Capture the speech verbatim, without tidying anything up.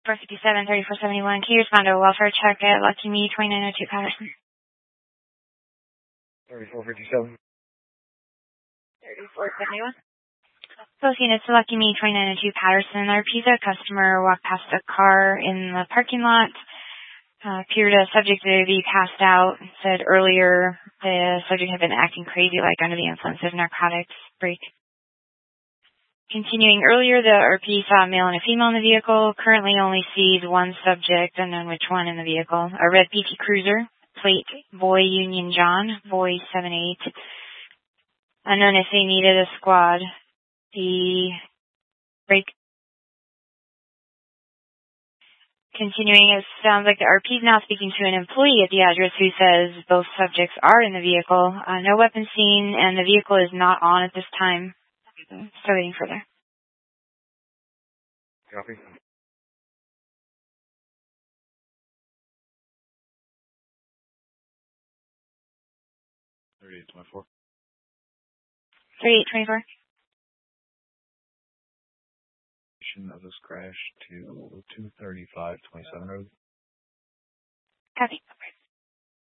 four fifty-seven, thirty-four seventy-one. Can you respond to a welfare check at Lucky Me, twenty-nine oh two Patterson? thirty-four fifty-seven. thirty-four seventy-one. Both units to Lucky Me, twenty-nine oh two Patterson. Our pizza customer walked past a car in the parking lot. Uh, appeared a subject to be passed out. Said earlier the subject had been acting crazy, like under the influence of narcotics. Break. Continuing earlier, the R P saw a male and a female in the vehicle. Currently only sees one subject, unknown which one, in the vehicle. A red P T Cruiser, plate Boy Union John, Boy seven eight. Unknown if they needed a squad. The break. Continuing, it sounds like the R P is now speaking to an employee at the address who says both subjects are in the vehicle. Uh, no weapon seen, and the vehicle is not on at this time. Still waiting further. Copy. thirty-eight twenty-four. thirty-eight twenty-four. Of this crash to two thirty-five twenty-seven road. Copy.